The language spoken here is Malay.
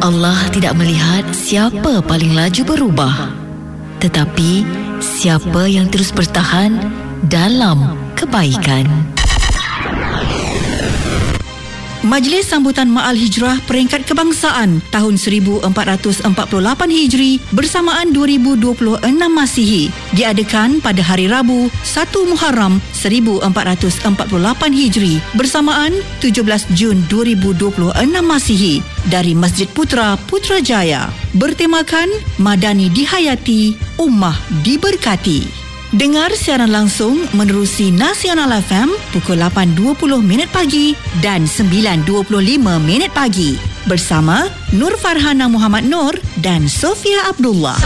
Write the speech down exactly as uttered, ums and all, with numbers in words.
Allah tidak melihat siapa paling laju berubah, tetapi siapa yang terus bertahan dalam kebaikan. Majlis Sambutan Ma'al Hijrah Peringkat Kebangsaan tahun seribu empat ratus empat puluh lapan Hijri bersamaan dua ribu dua puluh enam Masihi diadakan pada hari Rabu satu Muharram seribu empat ratus empat puluh lapan Hijri bersamaan tujuh belas Jun dua ribu dua puluh enam Masihi dari Masjid Putra Putrajaya, bertemakan Madani Dihayati, Ummah Diberkati. Dengar siaran langsung menerusi Nasional F M pukul lapan dua puluh minit pagi dan sembilan dua puluh lima minit pagi bersama Nur Farhana Muhammad Nur dan Sofia Abdullah.